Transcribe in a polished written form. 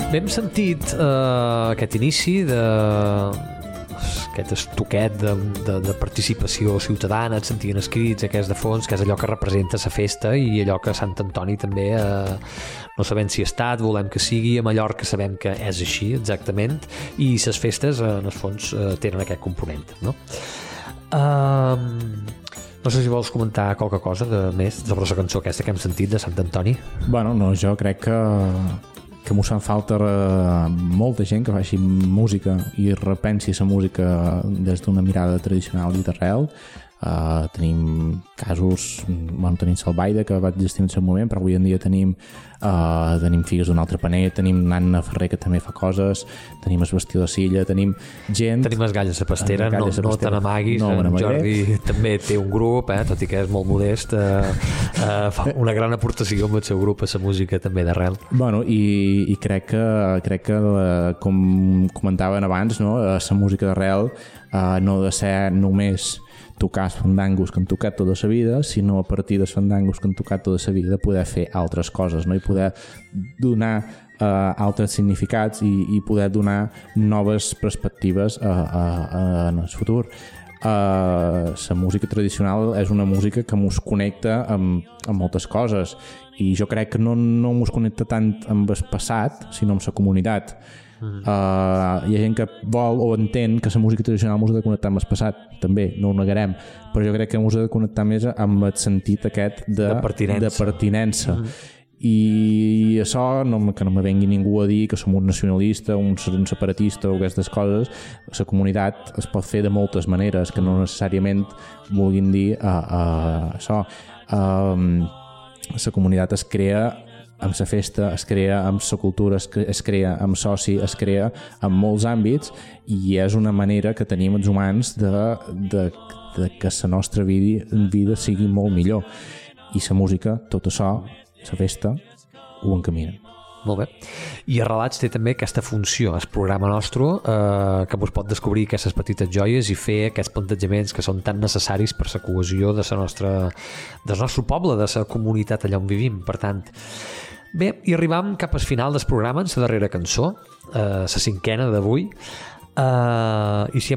Bé, hem sentit aquest inici aquest estoquet de participació ciutadana, et sentien escrits, aquest de fons, que és allò que representa la festa i allò que Sant Antoni també no sabem si ha estat, volem que sigui, a Mallorca sabem que és així exactament, i les festes en el fons tenen aquest component, no? No sé si vols comentar qualque cosa de més sobre la cançó aquesta que hem sentit de Sant Antoni. Bueno, no, jo crec que m'ho fan falta molta gent que faci música i repensi la música des d'una mirada tradicional i d'arrel. Tenim casos, tenim Salvaida, que va existir en el moment, però avui en dia tenim Figues d'un altre paner, tenim Nanna Ferrer, que també fa coses, tenim el Bastió de Silla, tenim gent... Tenim les Galles a Pastera, no te n'amaguis, en Jordi també té un grup, tot i que és molt modest, fa una gran aportació amb el seu grup a la música també d'arrel. Bueno, i crec que com comentaven abans, no? La música d'arrel no ha de ser només tocar els fandangos que han tocat tota la vida, sinó a partir dels fandangos que han tocat tota la vida poder fer altres coses, no? I poder donar altres significats i poder donar noves perspectives en el futur. La música tradicional és una música que mos connecta amb moltes coses i jo crec que no mos connecta tant amb el passat, sinó amb la comunitat. Hi ha gent que vol o entén que la música tradicional mos ha de connectar amb el passat, també, no ho negarem, però jo crec que mos ha de connectar més amb el sentit aquest de pertinença. I això, que no me vengui ningú a dir que som un nacionalista, un separatista o aquestes coses. La comunitat es pot fer de moltes maneres, que no necessàriament vulguin dir això. La comunitat es crea amb la festa, es crea amb la cultura, es crea amb soci, es crea en molts àmbits, i és una manera que tenim els humans de que la nostra vida sigui molt millor. I la música, tot això, la festa, ho encaminen. Molt bé. I Arrelats té també aquesta funció, el programa nostre, que us pot descobrir aquestes petites joies i fer aquests plantejaments que són tan necessaris per la cohesió del nostre poble, de la comunitat allà on vivim. Per tant, bé, i arribam cap al final del programa, en la darrera cançó, la cinquena d'avui, i si